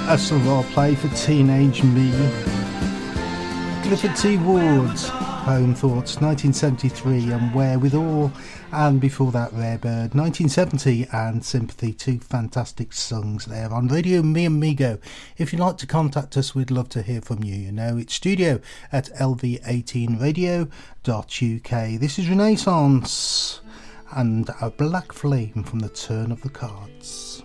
A role play for Teenage Me. Clifford T. Ward, Home Thoughts, 1973, and Wherewithal, and before that Rarebird, 1970, and Sympathy, two fantastic songs there on Radio Me Amigo. If you'd like to contact us, we'd love to hear from you. You know, it's studio at lv18radio.uk. This is Renaissance and A Black Flame from the Turn of the Cards.